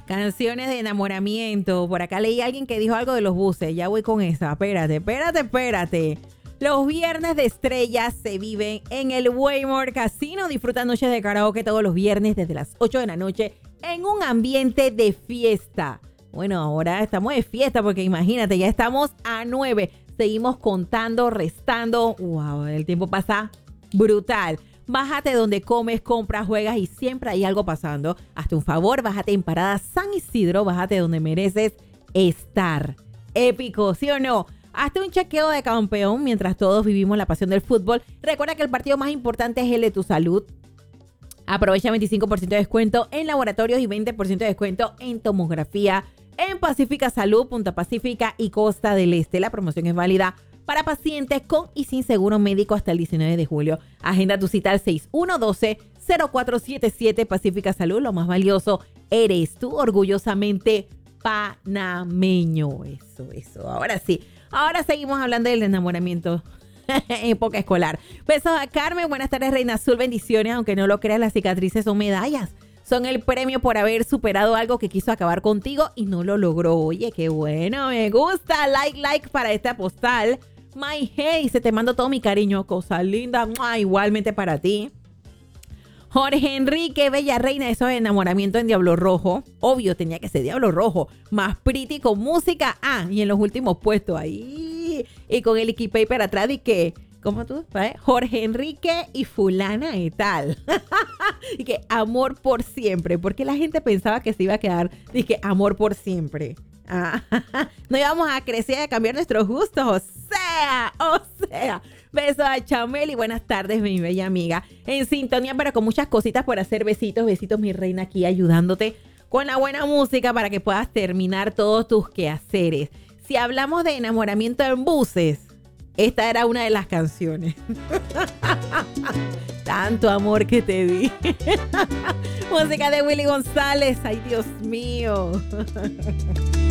Canciones de enamoramiento. Por acá leí a alguien que dijo algo de los buses. Ya voy con esa. Espérate. Los viernes de estrellas se viven en el Waymore Casino. Disfruta noches de karaoke todos los viernes desde las 8 de la noche en un ambiente de fiesta. Bueno, ahora estamos de fiesta porque imagínate, ya estamos a 9. Seguimos contando, restando. Wow, el tiempo pasa brutal. Bájate donde comes, compras, juegas y siempre hay algo pasando. Hazte un favor, bájate en Parada San Isidro, bájate donde mereces estar. Épico, ¿sí o no? Hazte un chequeo de campeón mientras todos vivimos la pasión del fútbol. Recuerda que el partido más importante es el de tu salud. Aprovecha 25% de descuento en laboratorios y 20% de descuento en tomografía en Pacífica Salud, Punta Pacífica y Costa del Este. La promoción es válida para pacientes con y sin seguro médico hasta el 19 de julio. Agenda tu cita al 6112-0477 Pacífica Salud. Lo más valioso eres tú, orgullosamente panameño. Eso. Ahora sí. Ahora seguimos hablando del enamoramiento en época escolar. Besos a Carmen. Buenas tardes, Reina Azul. Bendiciones. Aunque no lo creas, las cicatrices son medallas. Son el premio por haber superado algo que quiso acabar contigo y no lo logró. Oye, qué bueno. Me gusta. Like para esta postal. My hey, se te mando todo mi cariño. Cosa linda. Igualmente para ti. Jorge Enrique, bella reina, eso es enamoramiento en Diablo Rojo. Obvio, tenía que ser Diablo Rojo. Más pretty con música. Y en los últimos puestos ahí. Y con el Iquipaper atrás y que, ¿cómo tú? Jorge Enrique y fulana y tal. Y que amor por siempre. Porque la gente pensaba que se iba a quedar. Dije, amor por siempre. No íbamos a crecer y a cambiar nuestros gustos. O sea. Besos a Chamel y buenas tardes, mi bella amiga. En sintonía, pero con muchas cositas por hacer. Besitos, mi reina, aquí ayudándote con la buena música para que puedas terminar todos tus quehaceres. Si hablamos de enamoramiento en buses, esta era una de las canciones. Tanto amor que te di. Música de Willy González. Ay, Dios mío.